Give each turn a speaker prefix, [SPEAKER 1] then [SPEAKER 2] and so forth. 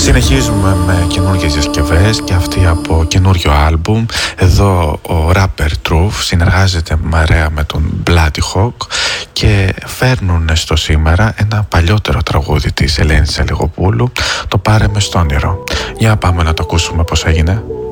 [SPEAKER 1] Συνεχίζουμε με καινούργιες διασκευές και αυτή από καινούριο άλμπουμ. Εδώ ο rapper Truth συνεργάζεται παρέα με τον Bloody Hawk και φέρνουν στο σήμερα ένα παλιότερο τραγούδι της Ελένης Αλιγοπούλου, το «Πάρε με στο όνειρο». Για πάμε να το ακούσουμε πώς έγινε.